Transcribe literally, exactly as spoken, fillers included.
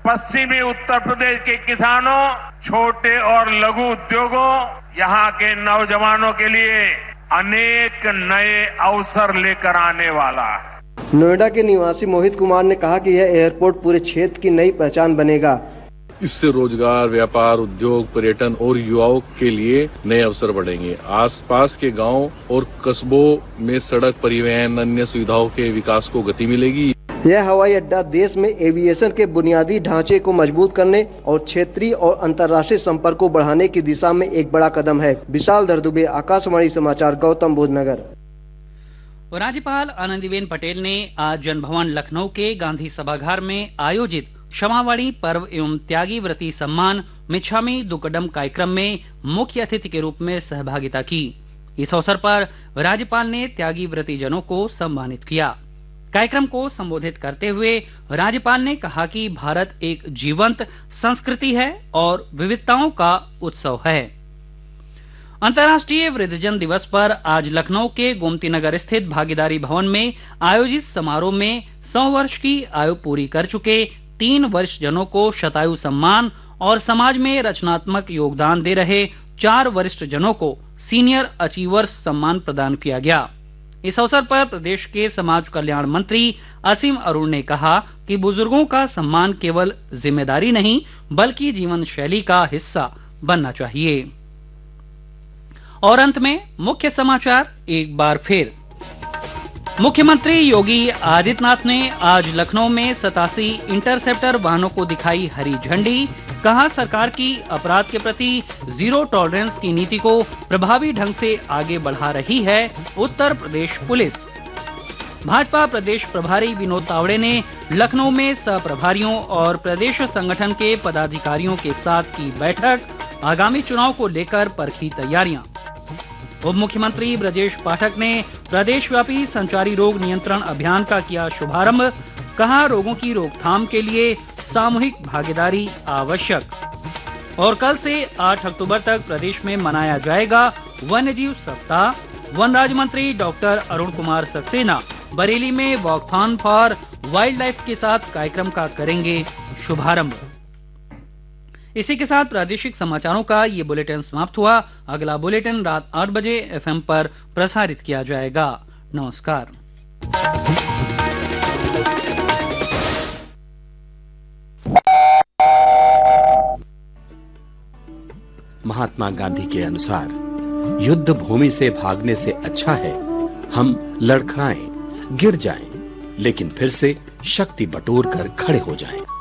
पश्चिमी उत्तर प्रदेश के किसानों, छोटे और लघु उद्योगों, यहाँ के नौजवानों के लिए अनेक नए अवसर लेकर आने वाला है। नोएडा के निवासी मोहित कुमार ने कहा कि यह एयरपोर्ट पूरे क्षेत्र की नई पहचान बनेगा। इससे रोजगार, व्यापार, उद्योग, पर्यटन और युवाओं के लिए नए अवसर बढ़ेंगे। आसपास के गांव और कस्बों में सड़क, परिवहन, अन्य सुविधाओं के विकास को गति मिलेगी। यह हवाई अड्डा देश में एविएशन के बुनियादी ढांचे को मजबूत करने और क्षेत्रीय और अंतर्राष्ट्रीय संपर्क को बढ़ाने की दिशा में एक बड़ा कदम है। विशाल दरदुबे, आकाशवाणी समाचार, गौतम बुद्ध नगर। राज्यपाल आनंदीबेन पटेल ने आज जनभवन लखनऊ के गांधी सभागार में आयोजित क्षमावाणी पर्व एवं त्यागी व्रती सम्मान मिच्छामी दुक्कडम कार्यक्रम में मुख्य अतिथि के रूप में सहभागिता की। इस अवसर पर राज्यपाल ने त्यागी व्रती जनों को सम्मानित किया। कार्यक्रम को संबोधित करते हुए राज्यपाल ने कहा कि भारत एक जीवंत संस्कृति है और विविधताओं का उत्सव है। अंतर्राष्ट्रीय वृद्धजन दिवस पर आज लखनऊ के गोमती नगर स्थित भागीदारी भवन में आयोजित समारोह में सौ वर्ष की आयु पूरी कर चुके तीन वर्ष जनों को शतायु सम्मान और समाज में रचनात्मक योगदान दे रहे चार वरिष्ठ जनों को सीनियर अचीवर्स सम्मान प्रदान किया गया। इस अवसर पर प्रदेश के समाज कल्याण मंत्री असीम अरुण ने कहा कि बुजुर्गों का सम्मान केवल जिम्मेदारी नहीं बल्कि जीवन शैली का हिस्सा बनना चाहिए। और अंत में मुख्य समाचार एक बार फिर। मुख्यमंत्री योगी आदित्यनाथ ने आज लखनऊ में सतासी इंटरसेप्टर वाहनों को दिखाई हरी झंडी। कहा, सरकार की अपराध के प्रति जीरो टॉलरेंस की नीति को प्रभावी ढंग से आगे बढ़ा रही है उत्तर प्रदेश पुलिस। भाजपा प्रदेश प्रभारी विनोद तावड़े ने लखनऊ में सहप्रभारियों और प्रदेश संगठन के पदाधिकारियों के साथ की बैठक। आगामी चुनाव को लेकर परखी तैयारियां। उप मुख्यमंत्री ब्रजेश पाठक ने प्रदेशव्यापी संचारी रोग नियंत्रण अभियान का किया शुभारंभ। कहा, रोगों की रोकथाम के लिए सामूहिक भागीदारी आवश्यक। और कल से आठ अक्टूबर तक प्रदेश में मनाया जाएगा वन्यजीव सप्ताह। वन राज्य मंत्री डॉक्टर अरुण कुमार सक्सेना बरेली में वॉकथॉन फॉर वाइल्ड लाइफ के साथ कार्यक्रम का करेंगे शुभारंभ। इसी के साथ प्रादेशिक समाचारों का ये बुलेटिन समाप्त हुआ। अगला बुलेटिन रात आठ बजे एफएम पर प्रसारित किया जाएगा। नमस्कार। महात्मा गांधी के अनुसार युद्ध भूमि से भागने से अच्छा है हम लड़खड़ाएं, गिर जाएं, लेकिन फिर से शक्ति बटोर कर खड़े हो जाएं।